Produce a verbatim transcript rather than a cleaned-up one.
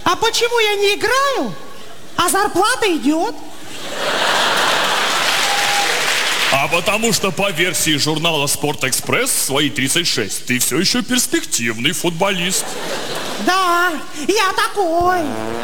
А почему я не играю, а зарплата идет? А потому что по версии журнала «Спортэкспресс» в свои тридцать шесть ты все еще перспективный футболист. Да, я такой.